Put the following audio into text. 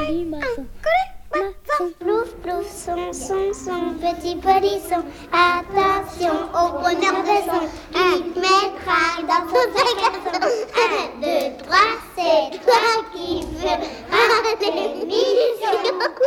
colimaçon. Plouf, plouf, son, son, son, petit polisson. Attention au preneur de son qui mettra dans son sac à son. 1, 2, 3, c'est toi qui veux un demi.